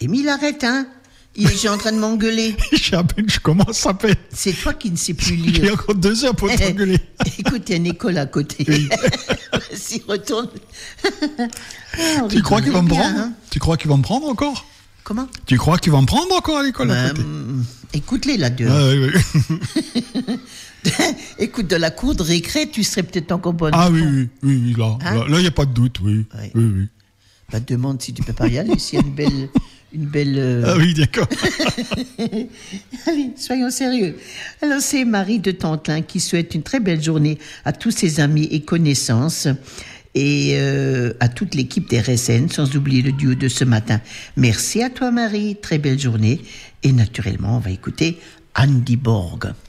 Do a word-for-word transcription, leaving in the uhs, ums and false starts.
Émile, arrête, hein. Il est en train de m'engueuler. J'ai à peine, je commence à peine. C'est toi qui ne sais plus J'ai lire. encore deux heures pour t'engueuler. Écoute, il y a une école à côté. Oui. Vas-y, retourne. Ah, on Tu crois qu'il va me bien, prendre hein. Tu crois qu'il va me prendre encore Comment? Tu crois qu'il va me prendre encore à l'école à Ben, côté hum, écoute-les là dehors. Ah, oui, oui. Écoute, de la cour de récré, tu serais peut-être encore bonne. Ah oui, oui, oui, oui, là, Hein? là, là, il n'y a pas de doute, oui. Oui. Oui, oui. Bah, demande si tu peux pas y aller, s'il y a une belle... Une belle euh, Ah oui, d'accord. Allez, soyons sérieux. Alors, c'est Marie de Tantelin qui souhaite une très belle journée à tous ses amis et connaissances et euh, à toute l'équipe des R S N, sans oublier le duo de ce matin. Merci à toi, Marie. Très belle journée. Et naturellement, on va écouter Andy Borg.